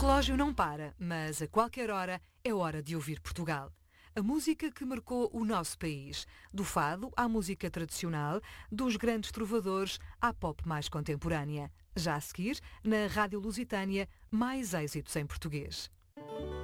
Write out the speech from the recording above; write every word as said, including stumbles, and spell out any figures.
relógio não para, mas a qualquer hora é hora de ouvir Portugal. A música que marcou o nosso país, do fado à música tradicional, dos grandes trovadores à pop mais contemporânea. Já a seguir, na Rádio Lusitânia, mais êxitos em português.